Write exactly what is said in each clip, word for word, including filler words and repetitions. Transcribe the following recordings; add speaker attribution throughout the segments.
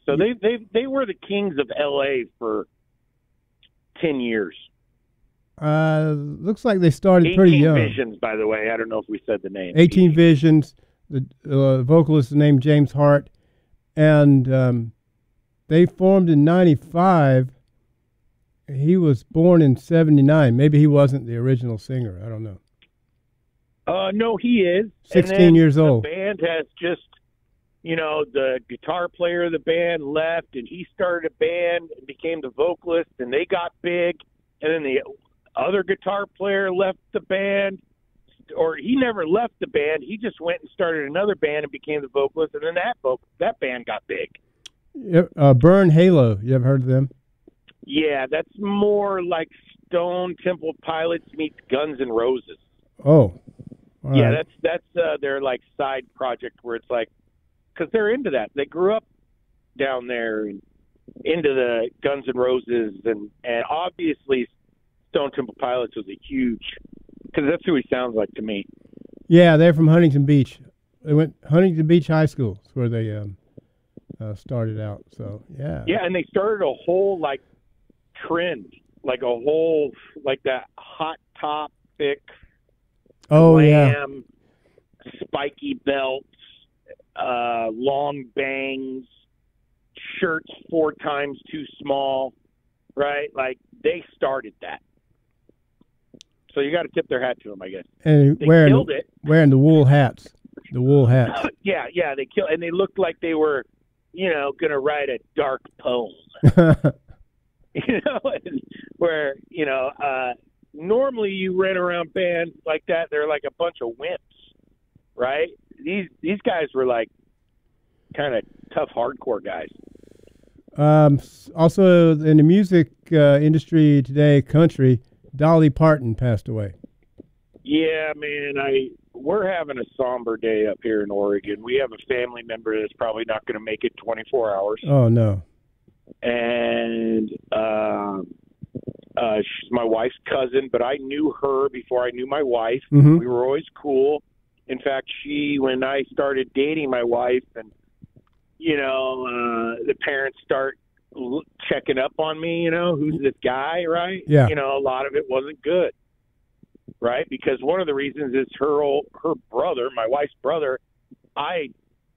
Speaker 1: So they they they were the kings of L A for ten years.
Speaker 2: Uh, looks like they started pretty
Speaker 1: eighteen
Speaker 2: young.
Speaker 1: Visions, by the way. I don't know if we said the name.
Speaker 2: eighteen Visions. The uh, vocalist is named James Hart, and um, they formed in ninety-five. He was born in seventy-nine. Maybe he wasn't the original singer. I don't know.
Speaker 1: Uh, no, he is.
Speaker 2: sixteen
Speaker 1: and then
Speaker 2: years old.
Speaker 1: The band has just, you know, the guitar player of the band left, and he started a band and became the vocalist, and they got big. And then the other guitar player left the band, or he never left the band. He just went and started another band and became the vocalist, and then that voc- that band got big.
Speaker 2: Yep, uh, Burn Halo. You ever heard of them?
Speaker 1: Yeah, that's more like Stone Temple Pilots meets Guns N' Roses.
Speaker 2: Oh, all
Speaker 1: yeah,
Speaker 2: right.
Speaker 1: that's that's uh, their like side project where it's like, because they're into that. They grew up down there and into the Guns N' Roses, and and obviously Stone Temple Pilots was a huge, because that's who he sounds like to me.
Speaker 2: Yeah, they're from Huntington Beach. They went Huntington Beach High School. That's where they um, uh, started out. So yeah.
Speaker 1: Yeah, and they started a whole like trend, like a whole like that hot top, thick,
Speaker 2: Oh
Speaker 1: glam, spiky belts, uh, long bangs, shirts four times too small, right? Like they started that. So you got to tip their hat to them, I guess.
Speaker 2: And
Speaker 1: They
Speaker 2: wearing
Speaker 1: killed it.
Speaker 2: wearing the wool hats, the wool hats.
Speaker 1: yeah, yeah, they killed, and they looked like they were, you know, going to write a dark poem. You know, where, you know, uh, normally you run around bands like that, they're like a bunch of wimps, right? These these guys were like kind of tough, hardcore guys.
Speaker 2: Um, s- also in the music uh, industry today, country, Dolly Parton passed away.
Speaker 1: Yeah, man, I we're having a somber day up here in Oregon. We have a family member that's probably not going to make it twenty-four hours.
Speaker 2: Oh no.
Speaker 1: And uh, uh, she's my wife's cousin, but I knew her before I knew my wife.
Speaker 2: Mhm.
Speaker 1: We were always cool. In fact, she, when I started dating my wife, and you know, uh, the parents start l- checking up on me. You know, who's this guy, right?
Speaker 2: Yeah.
Speaker 1: You know, a lot of it wasn't good, right? Because one of the reasons is her old, her brother, my wife's brother. I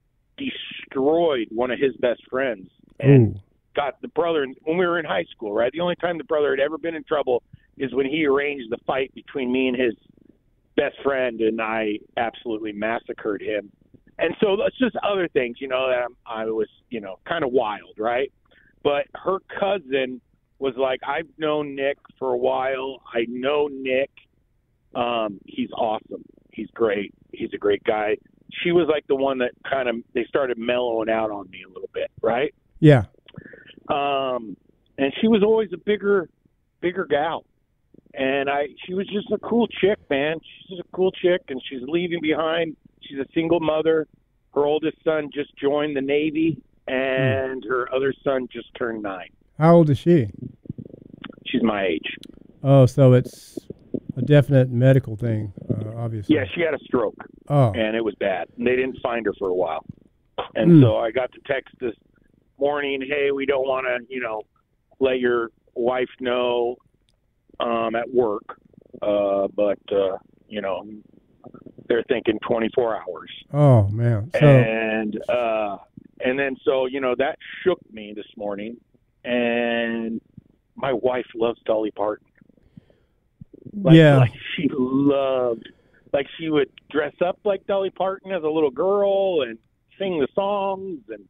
Speaker 1: destroyed one of his best friends, and
Speaker 2: Ooh.
Speaker 1: got the brother when we were in high school, right? The only time the brother had ever been in trouble is when he arranged the fight between me and his best friend, and I absolutely massacred him. And so it's just other things, you know, that I'm, I was, you know, kind of wild, right? But her cousin was like, I've known Nick for a while. I know Nick. Um, he's awesome. He's great. He's a great guy. She was like the one that kind of, they started mellowing out on me a little bit, right?
Speaker 2: Yeah.
Speaker 1: Um, and she was always a bigger, bigger gal. And I, she was just a cool chick, man. She's just a cool chick, and she's leaving behind. She's a single mother. Her oldest son just joined the Navy, and
Speaker 2: Hmm.
Speaker 1: her other son just turned nine.
Speaker 2: How old is she?
Speaker 1: She's my age.
Speaker 2: Oh, so it's a definite medical thing, uh, obviously.
Speaker 1: Yeah, she had a stroke,
Speaker 2: Oh.
Speaker 1: and it was bad. And they didn't find her for a while. And
Speaker 2: Hmm.
Speaker 1: so I got the text this morning, hey, we don't want to, you know, let your wife know um, at work, uh, but, uh, you know, they're thinking twenty-four hours.
Speaker 2: Oh man. So
Speaker 1: And uh, and then so, you know, that shook me this morning. And my wife loves Dolly Parton. Like,
Speaker 2: yeah.
Speaker 1: Like she loved, like she would dress up like Dolly Parton as a little girl and sing the songs and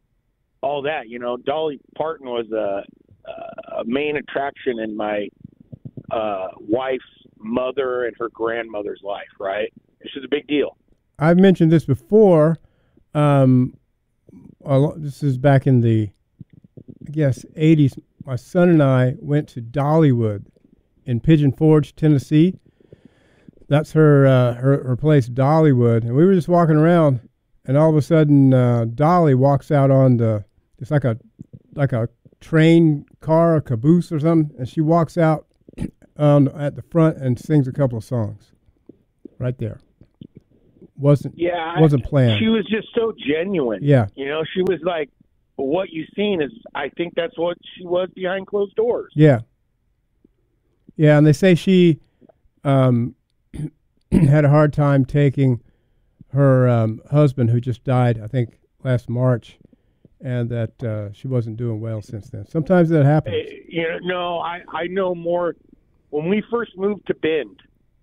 Speaker 1: all that. You know, Dolly Parton was a, a main attraction in my uh, wife's mother and her grandmother's life, right? This is a big deal.
Speaker 2: I've mentioned this before. Um, a lo- this is back in the, I guess, eighties. My son and I went to Dollywood in Pigeon Forge, Tennessee. That's her uh, her her place, Dollywood. And we were just walking around, and all of a sudden, uh, Dolly walks out on the. It's like a like a train car, a caboose or something, and she walks out on at the front and sings a couple of songs, right there. Wasn't
Speaker 1: Yeah,
Speaker 2: wasn't planned.
Speaker 1: She was just so genuine.
Speaker 2: Yeah.
Speaker 1: You know, she was like what you've seen is, I think that's what she was behind closed doors.
Speaker 2: Yeah. Yeah, and they say she um, had a hard time taking her um, husband, who just died, I think, last March, and that uh, she wasn't doing well since then. Sometimes that happens.
Speaker 1: Hey, you know, no, I, I know more. When we first moved to Bend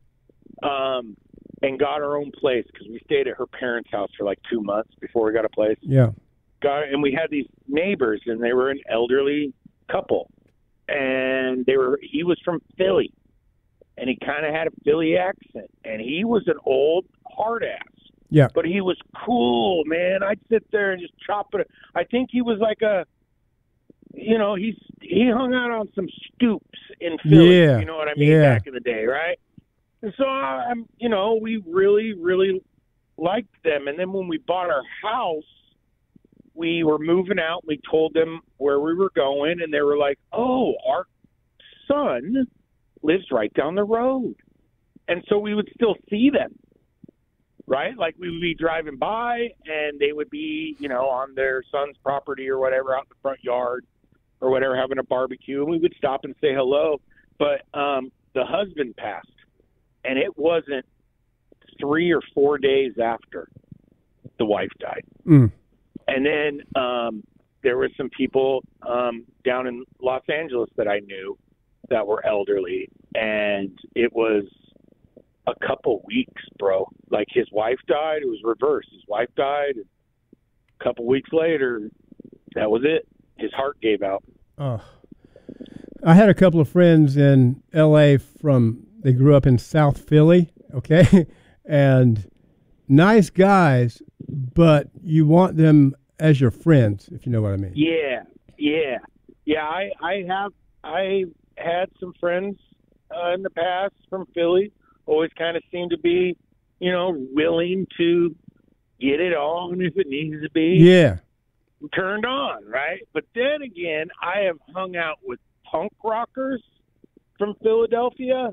Speaker 1: um, and got our own place, because we stayed at her parents' house for like two months before we got a place.
Speaker 2: Yeah.
Speaker 1: Got, and we had these neighbors, and they were an elderly couple. And they were. He was from Philly, and he kind of had a Philly accent. And he was an old hard ass.
Speaker 2: Yeah.
Speaker 1: But he was cool, man. I'd sit there and just chop it. I think he was like a, you know, he's he hung out on some stoops in Philly.
Speaker 2: Yeah.
Speaker 1: You know what I mean?
Speaker 2: Yeah.
Speaker 1: Back in the day, right? And so I'm, you know, we really, really liked them. And then when we bought our house, we were moving out. We told them where we were going, and they were like, "Oh, our son lives right down the road," and so we would still see them. Right? Like we would be driving by and they would be, you know, on their son's property or whatever, out in the front yard or whatever, having a barbecue. And we would stop and say hello. But um, the husband passed, and it wasn't three or four days after the wife died.
Speaker 2: Mm.
Speaker 1: And then um, there were some people um, down in Los Angeles that I knew that were elderly. And it was a couple weeks, bro. Like his wife died. It was reversed. His wife died. And a couple weeks later, that was it. His heart gave out.
Speaker 2: Oh. I had a couple of friends in L A from, they grew up in South Philly, okay? And nice guys, but you want them as your friends, if you know what I mean.
Speaker 1: Yeah, yeah. Yeah, I, I have, I had some friends uh, in the past from Philly. Always kind of seem to be, you know, willing to get it on if it needs to be.
Speaker 2: Yeah.
Speaker 1: Turned on, right? But then again, I have hung out with punk rockers from Philadelphia,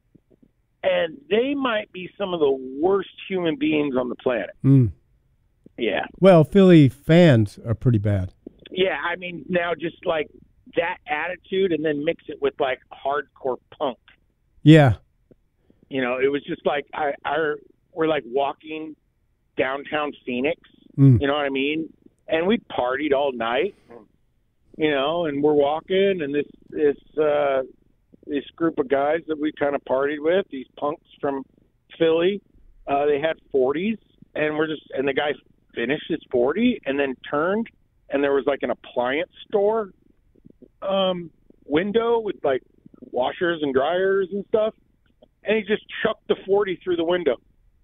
Speaker 1: and they might be some of the worst human beings on the planet.
Speaker 2: Mm.
Speaker 1: Yeah.
Speaker 2: Well, Philly fans are pretty bad.
Speaker 1: Yeah, I mean, now just like that attitude and then mix it with like hardcore punk.
Speaker 2: Yeah.
Speaker 1: You know, it was just like I, I we're like walking downtown Phoenix.
Speaker 2: Mm.
Speaker 1: You know what I mean? And we partied all night. You know, and we're walking, and this this uh, this group of guys that we kind of partied with, these punks from Philly, uh, they had forties, and we're just and the guy finished his forty, and then turned, and there was like an appliance store um, window with like washers and dryers and stuff. And he just chucked the forty through the window.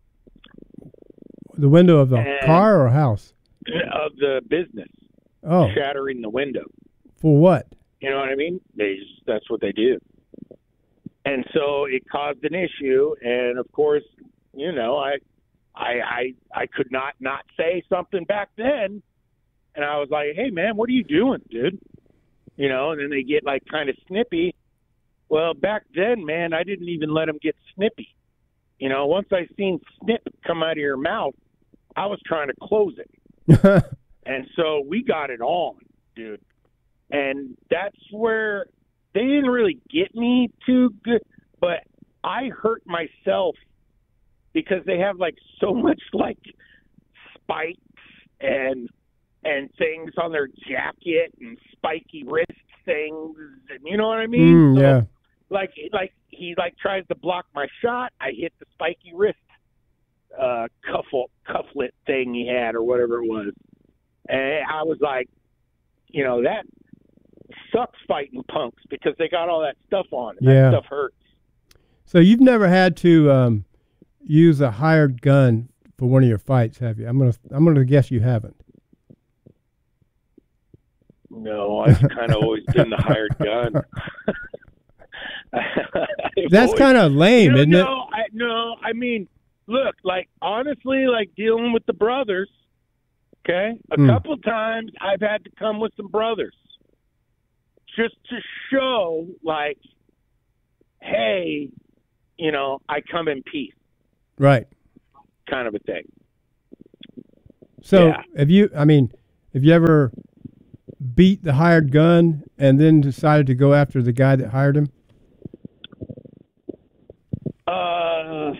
Speaker 2: The window of the
Speaker 1: and
Speaker 2: car or house?
Speaker 1: Of the business.
Speaker 2: Oh.
Speaker 1: Shattering the window.
Speaker 2: For what?
Speaker 1: You know what I mean? They just, that's what they do. And so it caused an issue. And, of course, you know, I, I, I, I could not not say something back then. And I was like, hey, man, what are you doing, dude? You know, and then they get, like, kind of snippy. Well, back then, man, I didn't even let them get snippy. You know, once I seen snip come out of your mouth, I was trying to close it. And so we got it on, dude. And that's where they didn't really get me too good, but I hurt myself because they have like so much like spikes and and things on their jacket and spiky wrist things, and you know what I mean?
Speaker 2: Mm,
Speaker 1: so,
Speaker 2: yeah.
Speaker 1: Like, like he like tries to block my shot. I hit the spiky wrist uh, cuffle, cufflet thing he had or whatever it was. And I was like, you know, that sucks fighting punks because they got all that stuff on.
Speaker 2: Yeah.
Speaker 1: That stuff hurts.
Speaker 2: So you've never had to um, use a hired gun for one of your fights, have you? I'm gonna I'm gonna guess you haven't.
Speaker 1: No, I've kind of always been the hired gun.
Speaker 2: That's kind of lame,
Speaker 1: you know,
Speaker 2: isn't
Speaker 1: no,
Speaker 2: it?
Speaker 1: I, no, I mean, look, like honestly, like dealing with the brothers. Okay, a
Speaker 2: Mm.
Speaker 1: couple times I've had to come with some brothers just to show, like, hey, you know, I come in peace,
Speaker 2: Right.
Speaker 1: kind of a thing.
Speaker 2: So
Speaker 1: Yeah.
Speaker 2: have you? I mean, have you ever beat the hired gun and then decided to go after the guy that hired him?
Speaker 1: Uh,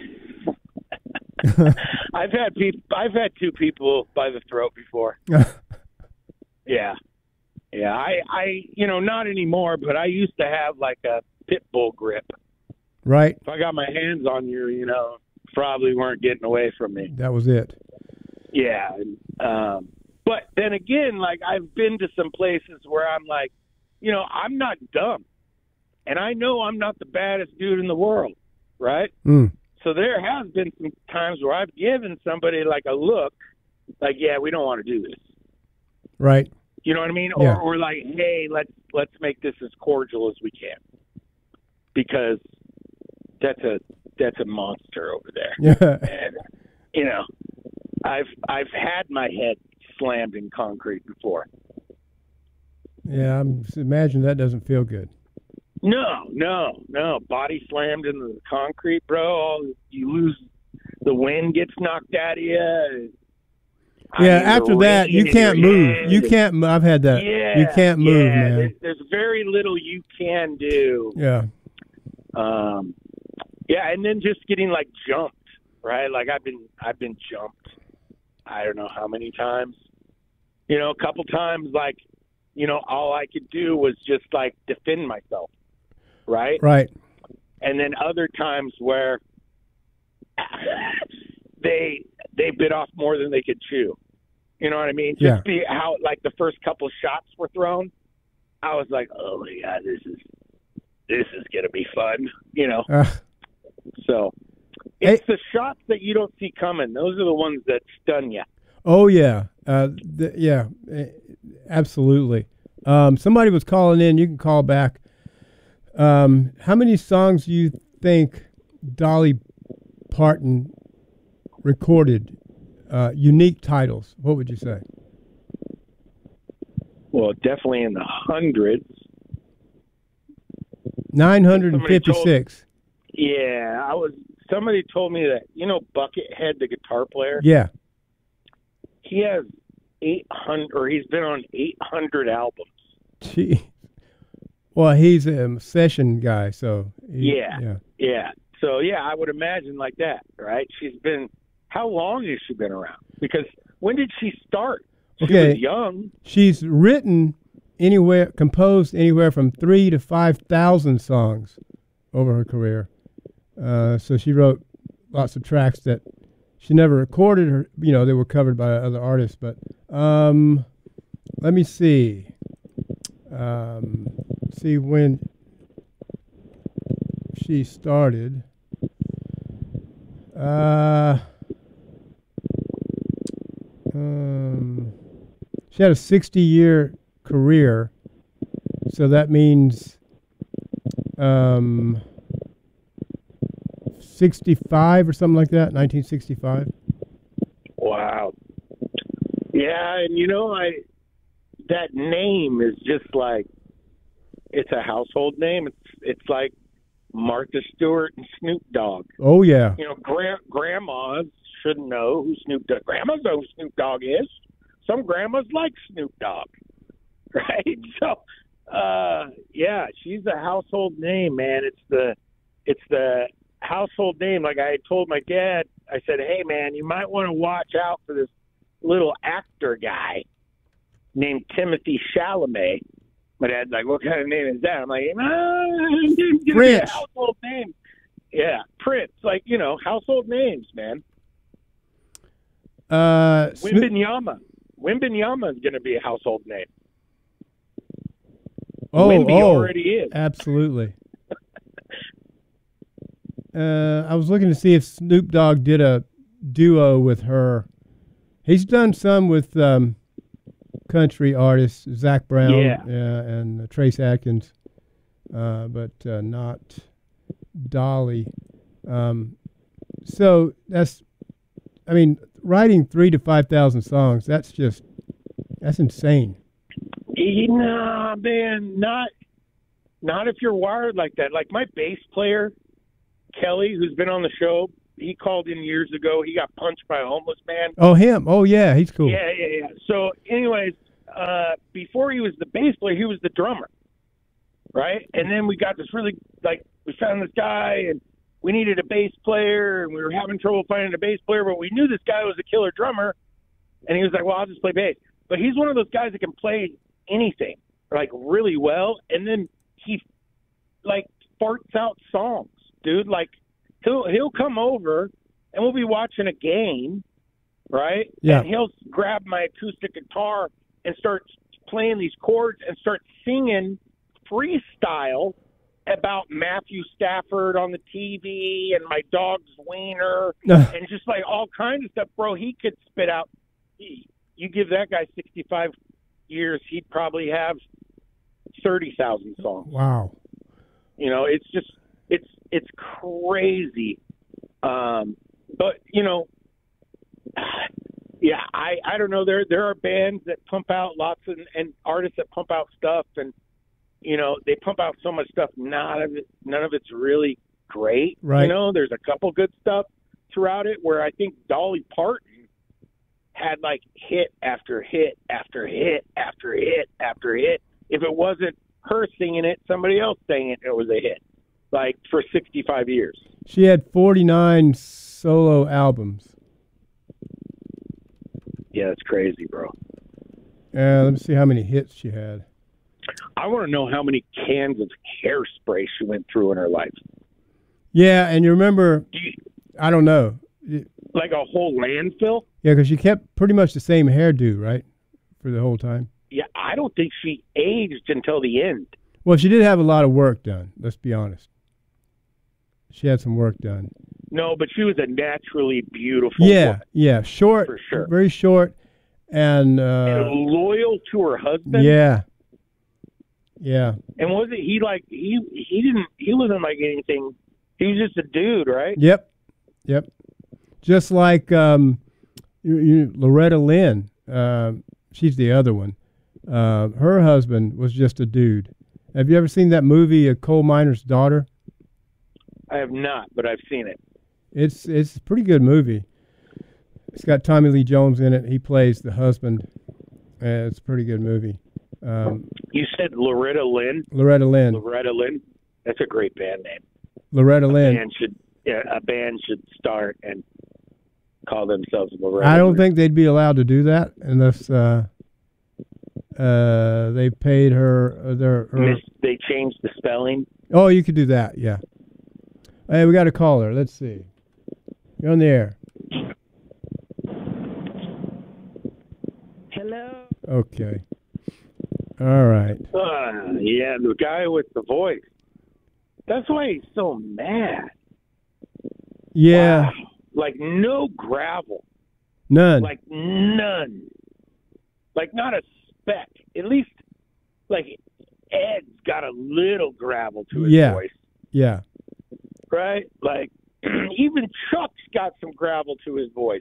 Speaker 1: I've had people. I've had two people by the throat before. Yeah, yeah. I, I, you know, not anymore. But I used to have like a pit bull grip.
Speaker 2: Right.
Speaker 1: If I got my hands on you, you know, probably weren't getting away from me.
Speaker 2: That was it.
Speaker 1: Yeah. Um, but then again, like I've been to some places where I'm like, you know, I'm not dumb, and I know I'm not the baddest dude in the world. Right?
Speaker 2: Mm.
Speaker 1: So there has been some times where I've given somebody like a look, like, yeah, we don't want to do this.
Speaker 2: Right.
Speaker 1: You know what I mean?
Speaker 2: Yeah.
Speaker 1: Or, or like, hey, let's let's make this as cordial as we can, because that's a that's a monster over there.
Speaker 2: Yeah.
Speaker 1: And you know, I've I've had my head slammed in concrete before.
Speaker 2: Yeah, I'm imagine that doesn't feel good.
Speaker 1: No, no, no. Body slammed into the concrete, bro. All, you lose. The wind gets knocked out of you. I
Speaker 2: Yeah,
Speaker 1: mean,
Speaker 2: after that, you can't move.
Speaker 1: head.
Speaker 2: You can't. I've had that.
Speaker 1: Yeah,
Speaker 2: you can't move,
Speaker 1: yeah,
Speaker 2: man.
Speaker 1: There's, there's very little you can do.
Speaker 2: Yeah.
Speaker 1: Um. Yeah, and then just getting like jumped, right? Like I've been, I've been jumped. I don't know how many times. You know, a couple times. Like, you know, all I could do was just like defend myself. Right?
Speaker 2: Right.
Speaker 1: And then other times where they they bit off more than they could chew. You know what I mean? Just
Speaker 2: Yeah.
Speaker 1: be how like the first couple shots were thrown, I was like, oh my god, this is this is gonna be fun. You know.
Speaker 2: Uh,
Speaker 1: so it's hey, the shots that you don't see coming. Those are the ones that stun you.
Speaker 2: Oh yeah, uh, th- yeah, absolutely. Um, somebody was calling in. You can call back. Um, how many songs do you think Dolly Parton recorded? Uh, unique titles. What would you say?
Speaker 1: Well, definitely in the hundreds.
Speaker 2: Nine hundred and fifty-six.
Speaker 1: Yeah, I was. Somebody told me that, you know, Buckethead, the guitar player.
Speaker 2: Yeah.
Speaker 1: He has eight hundred, or he's been on eight hundred albums.
Speaker 2: Gee. Well, he's a session guy, so he,
Speaker 1: yeah,
Speaker 2: yeah,
Speaker 1: yeah. So yeah, I would imagine like that, right? She's been. How long has she been around? Because when did she start? She
Speaker 2: okay.
Speaker 1: was young.
Speaker 2: She's written anywhere, composed anywhere from three to five thousand songs over her career. Uh, so she wrote lots of tracks that she never recorded. Her, you know, they were covered by other artists. But um, let me see. Um, see when she started. Uh, um, she had a sixty-year career, so that means um, sixty-five or something like that. nineteen sixty-five.
Speaker 1: Wow. Yeah, and you know, I that name is just like, it's a household name. It's it's like Martha Stewart and Snoop Dogg.
Speaker 2: Oh yeah.
Speaker 1: You know, gra- grandmas should know who Snoop Dogg. Grandmas know who Snoop Dogg is. Some grandmas like Snoop Dogg, right? So, uh, yeah, she's a household name, man. It's the it's the household name. Like I told my dad, I said, "Hey, man, you might want to watch out for this little actor guy named Timothy Chalamet." My dad's like, "What kind of name is that?" I'm like, ah, "It's a household name." Yeah, Prince. Like, you know, household names, man.
Speaker 2: Uh,
Speaker 1: Wimbenyama. Wimbenyama is going to be a household name.
Speaker 2: Oh,
Speaker 1: Wimby
Speaker 2: oh,
Speaker 1: already is.
Speaker 2: Absolutely. uh, I was looking to see if Snoop Dogg did a duo with her. He's done some with um, country artists, Zach Brown,
Speaker 1: yeah.
Speaker 2: uh, and uh, Trace Atkins, uh, but uh, not Dolly. Um, so that's, I mean, writing three to five thousand songs. That's just, that's insane.
Speaker 1: Nah, man, not, not if you're wired like that. Like my bass player, Kelly, who's been on the show, he called in years ago. He got punched by a homeless man.
Speaker 2: Oh, him. Oh, yeah, he's cool.
Speaker 1: Yeah, yeah, yeah. So, anyways, uh, before he was the bass player, he was the drummer, right? And then we got this really, like, we found this guy, and we needed a bass player, and we were having trouble finding a bass player, but we knew this guy was a killer drummer, and he was like, well, I'll just play bass. But he's one of those guys that can play anything, like, really well, and then he, like, farts out songs, dude. Like, he'll, he'll come over, and we'll be watching a game, right?
Speaker 2: Yeah.
Speaker 1: And he'll grab my acoustic guitar and start playing these chords and start singing freestyle about Matthew Stafford on the T V and my dog's wiener and just like all kinds of stuff, bro. He could spit out. He, you give that guy sixty-five years, he'd probably have thirty thousand songs.
Speaker 2: Wow.
Speaker 1: You know, it's just it's it's crazy. Um, but you know, yeah, I I don't know. There there are bands that pump out lots of and artists that pump out stuff and. You know, they pump out so much stuff. None of it, none of it's really great.
Speaker 2: Right.
Speaker 1: You know, there's a couple good stuff throughout it. Where I think Dolly Parton had like hit after hit after hit after hit after hit. If it wasn't her singing it, somebody else sang it. It was a hit. Like for sixty-five years.
Speaker 2: She had forty-nine solo albums.
Speaker 1: Yeah, that's crazy, bro.
Speaker 2: Uh, let me see how many hits she had.
Speaker 1: I want to know how many cans of hairspray she went through in her life.
Speaker 2: Yeah, and you remember,
Speaker 1: Do you,
Speaker 2: I don't know.
Speaker 1: like a whole landfill?
Speaker 2: Yeah, because she kept pretty much the same hairdo, right, for the whole time?
Speaker 1: Yeah, I don't think she aged until the end.
Speaker 2: Well, she did have a lot of work done, let's be honest. She had some work done.
Speaker 1: No, but she was a naturally beautiful
Speaker 2: Yeah,
Speaker 1: woman.
Speaker 2: yeah, short,
Speaker 1: For sure.
Speaker 2: very short, and, uh,
Speaker 1: And loyal to her husband.
Speaker 2: yeah. Yeah.
Speaker 1: And wasn't he like he he didn't he wasn't like anything. He was just a dude, right?
Speaker 2: Yep. Yep. Just like um, you, you, Loretta Lynn, uh, she's the other one. Uh, her husband was just a dude. Have you ever seen that movie, A Coal Miner's Daughter?
Speaker 1: I have not, but I've seen it.
Speaker 2: It's it's a pretty good movie. It's got Tommy Lee Jones in it. He plays the husband. Uh, it's a pretty good movie. Um,
Speaker 1: You said Loretta Lynn.
Speaker 2: Loretta Lynn.
Speaker 1: Loretta Lynn. That's a great band name.
Speaker 2: Loretta
Speaker 1: A
Speaker 2: Lynn.
Speaker 1: band should yeah, a band should start and call themselves Loretta.
Speaker 2: I don't
Speaker 1: Lynn.
Speaker 2: think they'd be allowed to do that unless uh, uh, they paid her. Uh, their, her.
Speaker 1: Miss, they changed the spelling.
Speaker 2: Oh, you could do that. Yeah. Hey, we got a caller. Let's see. You're on the air.
Speaker 3: Hello.
Speaker 2: Okay. All right.
Speaker 1: Uh, yeah, the guy with the voice. That's why he's so mad.
Speaker 2: Yeah.
Speaker 1: Wow. Like no gravel.
Speaker 2: None.
Speaker 1: Like none. Like not a speck. At least, like Ed's got a little gravel to his
Speaker 2: Yeah.
Speaker 1: voice,
Speaker 2: yeah.
Speaker 1: right? Like even Chuck's got some gravel to his voice.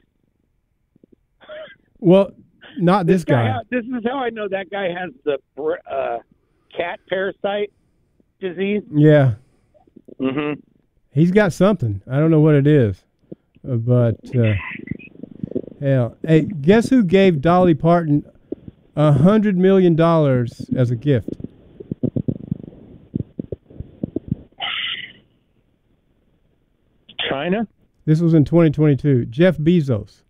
Speaker 2: Well, not this, guy.
Speaker 1: ha- this is how I know that guy has the br- uh, cat parasite disease.
Speaker 2: Yeah.
Speaker 1: Mm-hmm.
Speaker 2: He's got something. I don't know what it is, uh, but uh, hell, hey, guess who gave Dolly Parton a hundred million dollars as a gift?
Speaker 1: China?
Speaker 2: This was in twenty twenty-two. Jeff Bezos,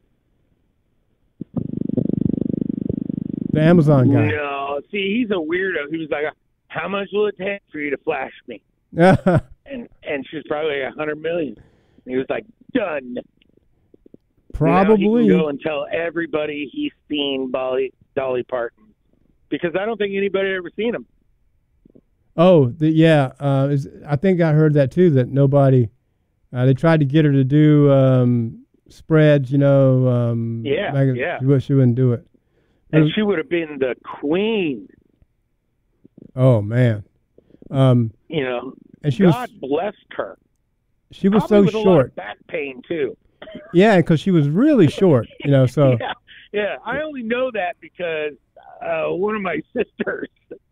Speaker 2: the Amazon guy.
Speaker 1: No. See, he's a weirdo. He was like, how much will it take for you to flash me? And and she's probably like a hundred million. And he was like, done.
Speaker 2: Probably.
Speaker 1: Now he can go and tell everybody he's seen Dolly, Dolly Parton. Because I don't think anybody ever seen him.
Speaker 2: Oh, the, yeah. Uh, is, I think I heard that too. That nobody. Uh, they tried to get her to do um, spreads. You know. Um,
Speaker 1: Yeah,
Speaker 2: mag-
Speaker 1: yeah.
Speaker 2: She, wou- she wouldn't do it.
Speaker 1: And
Speaker 2: was-
Speaker 1: she would have been the queen.
Speaker 2: Oh man. Um,
Speaker 1: You know,
Speaker 2: and she
Speaker 1: God
Speaker 2: was
Speaker 1: blessed her.
Speaker 2: she was
Speaker 1: Probably
Speaker 2: so
Speaker 1: with a lot
Speaker 2: short.
Speaker 1: of back pain too.
Speaker 2: Yeah, because she was really short. You know. So
Speaker 1: yeah, yeah. I only know that because uh, one of my sisters,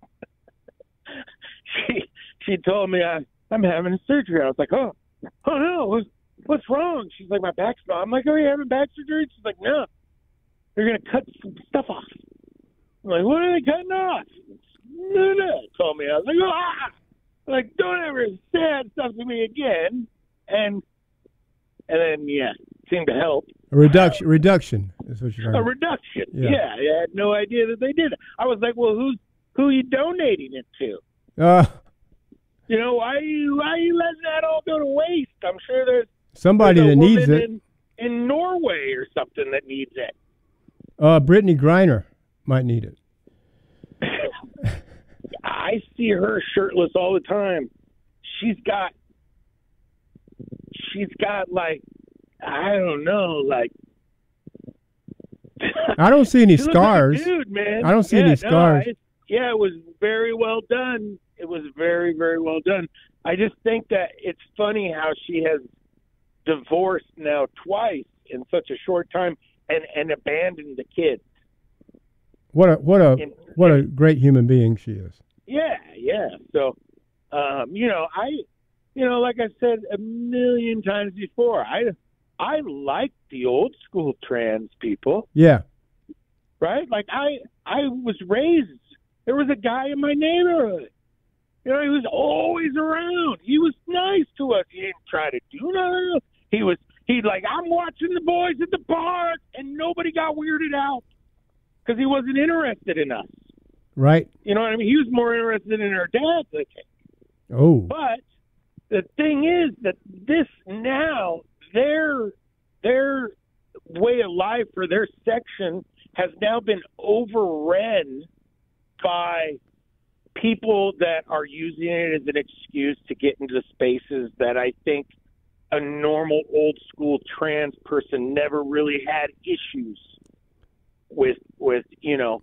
Speaker 1: she she told me I I'm having a surgery. I was like, oh, oh no, what's, what's wrong? She's like, my back's gone. I'm like, are you having back surgery? She's like, no, they're gonna cut some stuff off. I'm like, what are they cutting off? No, no, told me. I was like, ah, like don't ever say that stuff to me again. And and then yeah, it seemed to help.
Speaker 2: A reduction, reduction is what you're talking
Speaker 1: A
Speaker 2: about.
Speaker 1: reduction.
Speaker 2: Yeah.
Speaker 1: Yeah. I had no idea that they did it. I was like, well, who's who are you donating it to?
Speaker 2: Uh,
Speaker 1: You know, why are you why are you letting that all go to waste? I'm sure there's
Speaker 2: somebody
Speaker 1: there's a
Speaker 2: that needs
Speaker 1: woman
Speaker 2: it.
Speaker 1: in, in Norway or something that needs it.
Speaker 2: Uh, Brittany Griner might need it.
Speaker 1: I see her shirtless all the time. She's got, she's got like, I don't know, like.
Speaker 2: I don't see any
Speaker 1: She looks like a
Speaker 2: scars.
Speaker 1: dude, man.
Speaker 2: I don't see
Speaker 1: yeah,
Speaker 2: any
Speaker 1: no,
Speaker 2: scars.
Speaker 1: I- yeah, it was very well done. It was very, very well done. I just think that it's funny how she has divorced now twice in such a short time and, and abandoned the kids.
Speaker 2: What a what a
Speaker 1: In-
Speaker 2: what a great human being she is.
Speaker 1: Yeah, yeah. So, um, you know, I, you know, like I said a million times before, I, I like the old school trans people,
Speaker 2: Yeah.
Speaker 1: right? Like I, I was raised. There was a guy in my neighborhood. You know, he was always around. He was nice to us. He didn't try to do nothing. He was, he'd like, I'm watching the boys at the park, and nobody got weirded out because he wasn't interested in us.
Speaker 2: Right.
Speaker 1: You know what I mean? He was more interested in our dads, I think.
Speaker 2: Oh.
Speaker 1: But the thing is that this now, their their way of life for their section has now been overrun by people that are using it as an excuse to get into spaces that I think a normal old school trans person never really had issues with with, you know,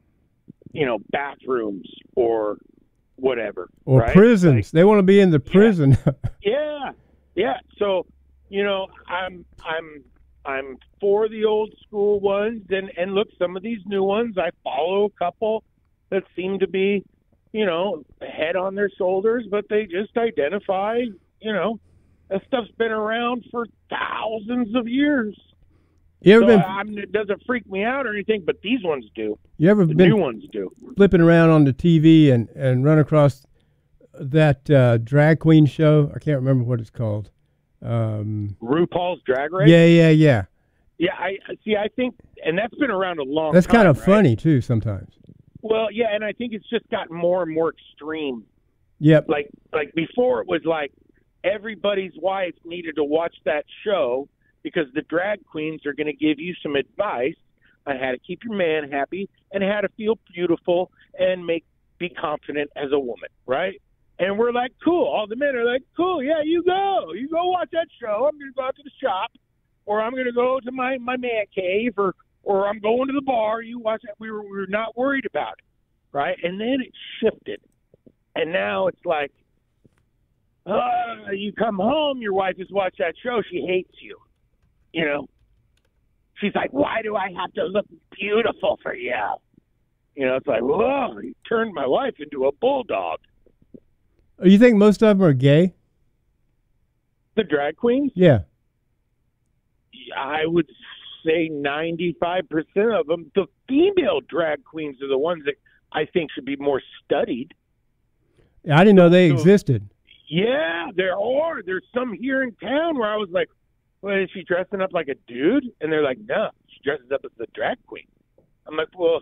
Speaker 1: you know, bathrooms or whatever.
Speaker 2: Or
Speaker 1: right?
Speaker 2: prisons.
Speaker 1: Like,
Speaker 2: they want to be in the prison.
Speaker 1: yeah, yeah. So, you know, I'm I'm I'm for the old school ones, and and look, some of these new ones, I follow a couple that seem to be, you know, head on their shoulders, but they just identify, you know, that stuff's been around for thousands of years.
Speaker 2: you ever
Speaker 1: So
Speaker 2: been
Speaker 1: I mean, it doesn't freak me out or anything, but these ones do.
Speaker 2: you ever
Speaker 1: The
Speaker 2: been
Speaker 1: new ones do.
Speaker 2: flipping around on the T V and, and run across that uh, drag queen show? I can't remember what it's called. Um,
Speaker 1: RuPaul's Drag Race?
Speaker 2: yeah, yeah, yeah.
Speaker 1: Yeah, I see. I think, and that's been around a long
Speaker 2: That's
Speaker 1: time.
Speaker 2: kind of
Speaker 1: right?
Speaker 2: funny too sometimes.
Speaker 1: Well, yeah, and I think it's just gotten more and more extreme.
Speaker 2: Yep.
Speaker 1: Like, like before, it was like everybody's wife needed to watch that show because the drag queens are going to give you some advice on how to keep your man happy and how to feel beautiful and make be confident as a woman, right? And we're like, cool. All the men are like, cool. Yeah, you go. You go watch that show. I'm going to go out to the shop, or I'm going to go to my, my man cave, or or I'm going to the bar. You watch that. We were we were not worried about it, right? And then it shifted, and now it's like, uh, you come home, your wife has watched that show. She hates you. You know, she's like, why do I have to look beautiful for you? You know, it's like, whoa, you turned my wife into a bulldog.
Speaker 2: You think most of them are gay?
Speaker 1: The drag queens?
Speaker 2: Yeah.
Speaker 1: I would say ninety-five percent of them. The female drag queens are the ones that I think should be more studied.
Speaker 2: I didn't know they
Speaker 1: So-
Speaker 2: existed.
Speaker 1: Yeah, there are. There's some here in town where I was like, well, is she dressing up like a dude? And they're like, no, she dresses up as a drag queen. I'm like, well,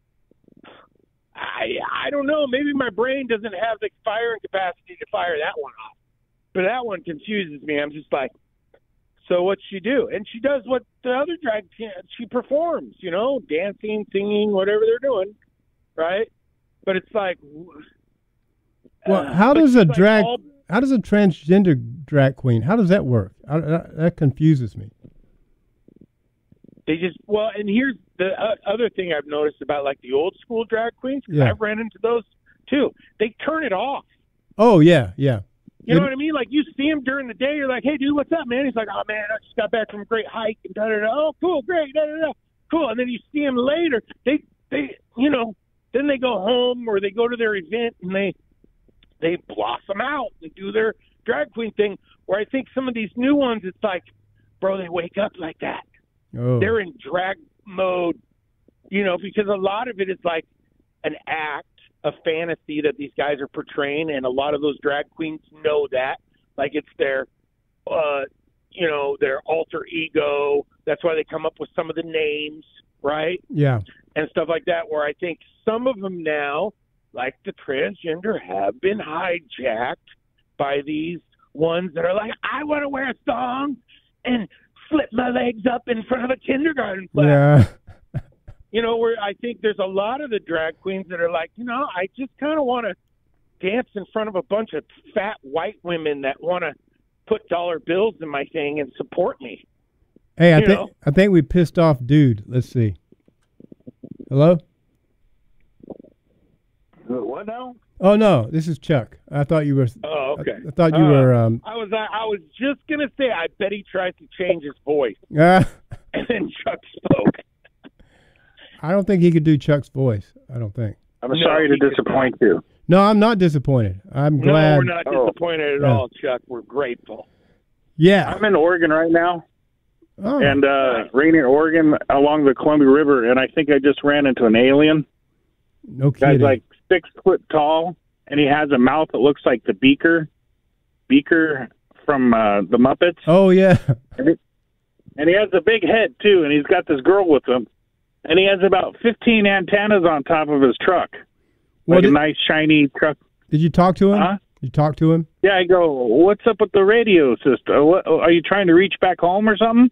Speaker 1: I I don't know. Maybe my brain doesn't have the firing capacity to fire that one off. But that one confuses me. I'm just like, so what's she do? And she does what the other drag she performs, you know, dancing, singing, whatever they're doing, right? But it's like,
Speaker 2: Well,
Speaker 1: uh,
Speaker 2: how
Speaker 1: but
Speaker 2: does a
Speaker 1: she's like
Speaker 2: drag
Speaker 1: all-
Speaker 2: how does a transgender drag queen, how does that work? I, I, that confuses me.
Speaker 1: They just well, and here's the uh, other thing I've noticed about like the old school drag queens. 'Cause
Speaker 2: Yeah.
Speaker 1: I've ran into those too. They turn it off.
Speaker 2: Oh yeah, yeah.
Speaker 1: You know
Speaker 2: It-
Speaker 1: what I mean? Like you see him during the day, you're like, "Hey, dude, what's up, man?" He's like, "Oh man, I just got back from a great hike and da da da. Oh, cool, great, da da da, cool." And then you see him later. They they you know then they go home or they go to their event and they they blossom out and do their drag queen thing. Where I think some of these new ones, it's like, bro, they wake up like that.
Speaker 2: Oh.
Speaker 1: They're in drag mode, you know, because a lot of it is like an act, a fantasy that these guys are portraying, and a lot of those drag queens know that. Like it's their, uh, you know, their alter ego. That's why they come up with some of the names, right?
Speaker 2: Yeah.
Speaker 1: And stuff like that, where I think some of them now, like the transgender, have been hijacked by these ones that are like, I want to wear a thong and flip my legs up in front of a kindergarten class.
Speaker 2: Yeah.
Speaker 1: You know, where I think there's a lot of the drag queens that are like, you know, I just kind of want to dance in front of a bunch of fat white women that want to put dollar bills in my thing and support me.
Speaker 2: Hey, I
Speaker 1: You
Speaker 2: think
Speaker 1: know?
Speaker 2: I think we pissed off dude. Let's see. Hello?
Speaker 3: What now?
Speaker 2: Oh no, this is Chuck. I thought you were.
Speaker 1: Oh, okay.
Speaker 2: I, I thought you
Speaker 1: Uh,
Speaker 2: were. Um,
Speaker 1: I was I, I was just gonna say I bet he tries to change his voice,
Speaker 2: uh,
Speaker 1: and then Chuck spoke.
Speaker 2: I don't think he could do Chuck's voice. I don't think.
Speaker 3: I'm
Speaker 1: No,
Speaker 3: sorry to
Speaker 1: he could
Speaker 3: disappoint you.
Speaker 2: No, I'm not disappointed. I'm
Speaker 1: No,
Speaker 2: glad.
Speaker 1: we're not
Speaker 3: Oh.
Speaker 1: disappointed at
Speaker 2: Yeah.
Speaker 1: all, Chuck. We're grateful.
Speaker 2: Yeah.
Speaker 3: I'm in Oregon right now,
Speaker 2: Oh.
Speaker 3: and uh, Rainier, Oregon, along the Columbia River, and I think I just ran into an alien.
Speaker 2: no
Speaker 3: Guy's
Speaker 2: kidding.
Speaker 3: like six foot tall, and he has a mouth that looks like the Beaker, Beaker from uh, the Muppets,
Speaker 2: oh yeah.
Speaker 3: and he has a big head too, and he's got this girl with him, and he has about fifteen antennas on top of his truck,
Speaker 2: Well,
Speaker 3: like
Speaker 2: did,
Speaker 3: a nice shiny truck.
Speaker 2: did you talk to him?
Speaker 3: Huh?
Speaker 2: You talk to him?
Speaker 3: Yeah, I go, what's up with the radio system? What, are you trying to reach back home or something?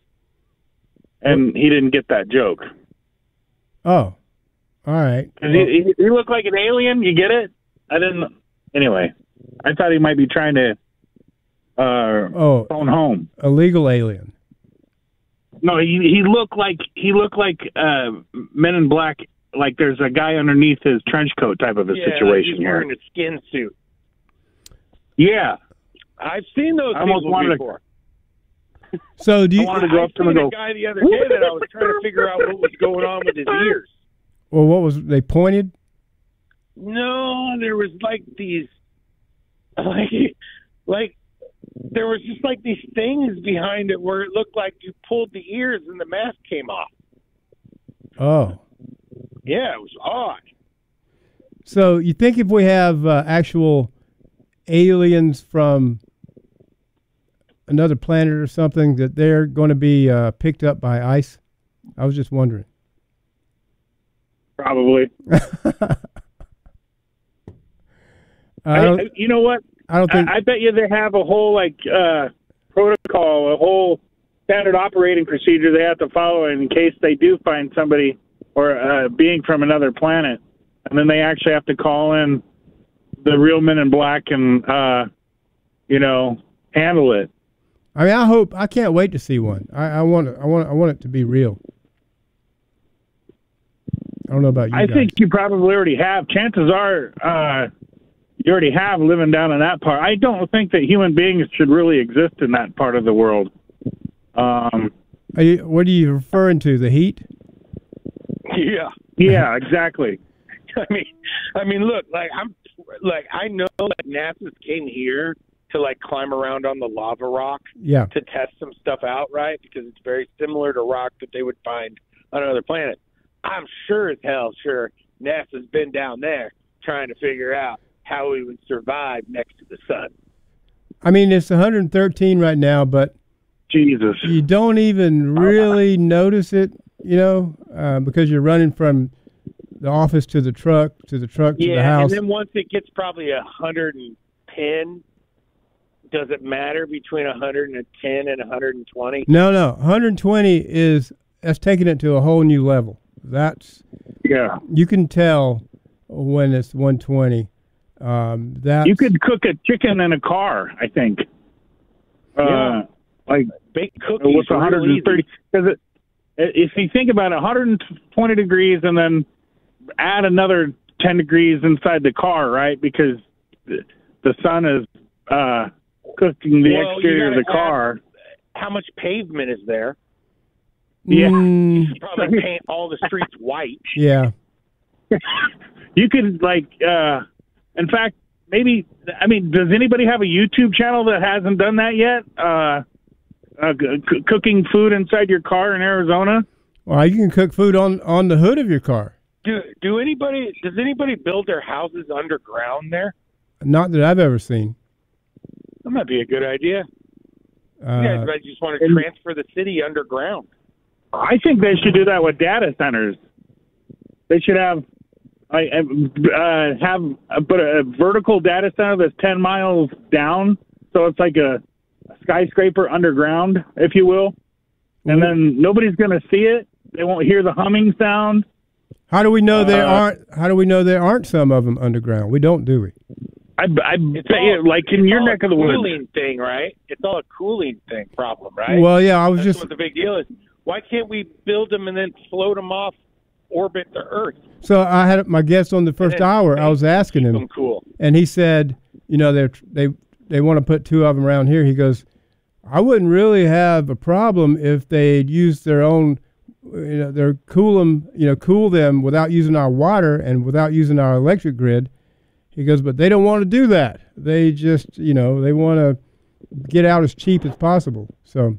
Speaker 3: And he didn't get that joke.
Speaker 2: Oh. All right.
Speaker 3: 'Cause he, he, he looked like an alien. You get it? I didn't. Anyway, I thought he might be trying to uh,
Speaker 2: Oh,
Speaker 3: phone home.
Speaker 2: illegal alien.
Speaker 3: No, he he looked like he looked like uh, Men in Black. Like there's a guy underneath his trench coat type of a
Speaker 1: Yeah,
Speaker 3: situation
Speaker 1: he's
Speaker 3: here.
Speaker 1: wearing a skin suit.
Speaker 3: Yeah,
Speaker 1: I've seen those
Speaker 3: I almost
Speaker 1: people
Speaker 3: wanted to-
Speaker 1: before.
Speaker 2: So do
Speaker 3: I
Speaker 2: you?
Speaker 3: wanted to go
Speaker 1: I
Speaker 3: up to him
Speaker 1: seen
Speaker 3: and
Speaker 1: a
Speaker 3: go,
Speaker 1: guy the other day that I was trying to figure out what was going on with his ears.
Speaker 2: Well, what was they pointed?
Speaker 1: No, there was like these, like, like there was just like these things behind it where it looked like you pulled the ears and the mask came off.
Speaker 2: Oh.
Speaker 1: Yeah, it was odd.
Speaker 2: So you think if we have uh, actual aliens from another planet or something that they're going to be uh, picked up by ICE? I was just wondering.
Speaker 3: probably.
Speaker 2: I
Speaker 3: I,
Speaker 2: don't.
Speaker 3: you know what?
Speaker 2: I don't think.
Speaker 3: I, I bet you they have a whole like uh, protocol, a whole standard operating procedure they have to follow in case they do find somebody or uh, being from another planet, and then they actually have to call in the real Men in Black and uh, you know handle it.
Speaker 2: I mean, I hope. I can't wait to see one. I, I want. It, I want. I want it to be real. I don't know about you
Speaker 3: I
Speaker 2: guys.
Speaker 3: think you probably already have. Chances are uh, you already have living down in that part. I don't think that human beings should really exist in that part of the world. Um,
Speaker 2: Are you, what are you referring to? The heat?
Speaker 1: Yeah.
Speaker 3: yeah, exactly.
Speaker 1: I mean, I mean, look, like I'm, like I know that NASA's came here to like climb around on the lava rock
Speaker 2: Yeah.
Speaker 1: to test some stuff out, right? Because it's very similar to rock that they would find on another planet. I'm sure as hell sure NASA's been down there trying to figure out how we would survive next to the sun.
Speaker 2: I mean, it's one hundred thirteen right now, but
Speaker 3: Jesus.
Speaker 2: you don't even really notice it, you know, uh, because you're running from the office to the truck, to the truck to
Speaker 1: Yeah,
Speaker 2: the house.
Speaker 1: and then once it gets probably a hundred and ten, does it matter between a hundred and ten and a hundred and twenty?
Speaker 2: No, no, one hundred twenty is that's taking it to a whole new level. That's
Speaker 3: Yeah.
Speaker 2: you can tell when it's one twenty. Um, that
Speaker 3: You could cook a chicken in a car, I think. Uh,
Speaker 1: Yeah.
Speaker 3: Like
Speaker 1: Bake cookies
Speaker 3: with
Speaker 1: real
Speaker 3: one hundred thirty.
Speaker 1: easy.
Speaker 3: Because it, if you think about it, one hundred twenty degrees and then add another ten degrees inside the car, right? Because the, the sun is uh, cooking the
Speaker 1: Well, you
Speaker 3: exterior of the
Speaker 1: gotta
Speaker 3: car.
Speaker 1: How much pavement is there?
Speaker 3: Yeah.
Speaker 2: Mm,
Speaker 1: You probably paint all the streets white.
Speaker 2: yeah.
Speaker 3: You could like, uh, in fact, maybe. I mean, does anybody have a YouTube channel that hasn't done that yet? Uh, uh, c- cooking food inside your car in Arizona.
Speaker 2: Well, you can cook food on on the hood of your car.
Speaker 1: Do do anybody does anybody build their houses underground there?
Speaker 2: Not that I've ever seen.
Speaker 1: That might be a good idea.
Speaker 2: Uh,
Speaker 1: You guys might just want to transfer the city underground.
Speaker 3: I think they should do that with data centers. They should have, I uh, have, but a vertical data center that's ten miles down, so it's like a, a skyscraper underground, if you will, and then nobody's going to see it. They won't hear the humming sound.
Speaker 2: How do we know there
Speaker 3: Uh,
Speaker 2: aren't? How do we know there aren't some of them underground? We don't, do we?
Speaker 3: I, I
Speaker 1: It's
Speaker 3: bet you,
Speaker 1: all-
Speaker 3: like in
Speaker 1: it's
Speaker 3: your
Speaker 1: all
Speaker 3: neck
Speaker 1: a
Speaker 3: of the woods.
Speaker 1: cooling thing, right? It's all a cooling thing problem, right?
Speaker 2: Well, yeah, I was
Speaker 1: That's
Speaker 2: just
Speaker 1: what the big deal is. Why can't we build them and then float them off orbit to Earth?
Speaker 2: so I had my guest on the first
Speaker 1: And then
Speaker 2: hour. I was asking
Speaker 1: keep
Speaker 2: him,
Speaker 1: them cool.
Speaker 2: and he said, you know, they they they want to put two of them around here. He goes, I wouldn't really have a problem if they'd use their own, you know, their cool them, you know, cool them without using our water and without using our electric grid. He goes, but they don't want to do that. They just, you know, they want to get out as cheap as possible. So,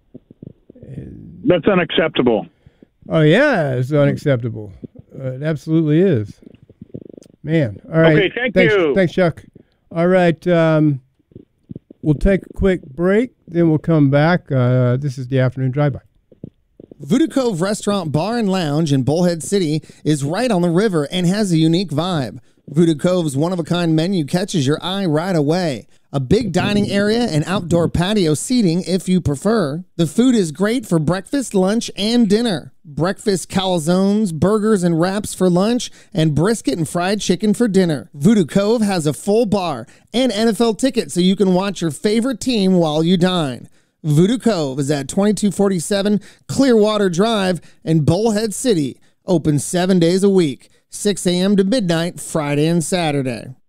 Speaker 3: That's unacceptable.
Speaker 2: oh yeah, it's unacceptable. Uh, it absolutely is. Man, all right.
Speaker 3: Okay, thank
Speaker 2: thanks,
Speaker 3: you.
Speaker 2: Thanks, Chuck. All right, um, we'll take a quick break, then we'll come back. Uh, this is the Afternoon Drive-By.
Speaker 4: Voodoo Cove Restaurant, Bar, and Lounge in Bullhead City is right on the river and has a unique vibe. Voodoo Cove's one-of-a-kind menu catches your eye right away. A big dining area and outdoor patio seating if you prefer. The food is great for breakfast, lunch, and dinner. Breakfast calzones, burgers, and wraps for lunch, and brisket and fried chicken for dinner. Voodoo Cove has a full bar and N F L tickets so you can watch your favorite team while you dine. Voodoo Cove is at twenty-two forty-seven Clearwater Drive in Bullhead City. Open seven days a week, six a.m. to midnight, Friday and Saturday.